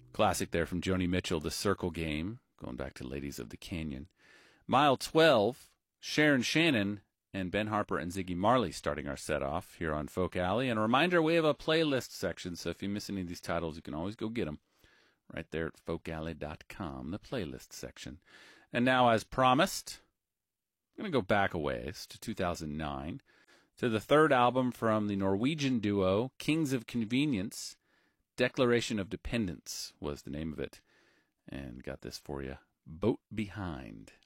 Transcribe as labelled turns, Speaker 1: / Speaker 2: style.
Speaker 1: Classic there from Joni Mitchell, The Circle Game, going back to Ladies of the Canyon. Mile 12, Sharon Shannon and Ben Harper and Ziggy Marley starting our set off here on Folk Alley. And a reminder, we have a playlist section, so if you miss any of these titles, you can always go get them right there at folkalley.com, the playlist section. And now, as promised, I'm going to go back a ways to 2009, to the third album from the Norwegian duo Kings of Convenience. Declaration of Dependence was the name of it. And got this for you, Boat Behind.